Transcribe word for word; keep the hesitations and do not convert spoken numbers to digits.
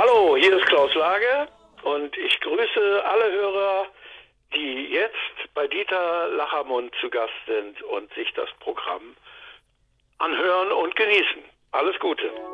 Hallo, hier ist Klaus Lage und ich grüße alle Hörer, die jetzt bei Dieter Lachermund zu Gast sind und sich das Programm anhören und genießen. Alles Gute.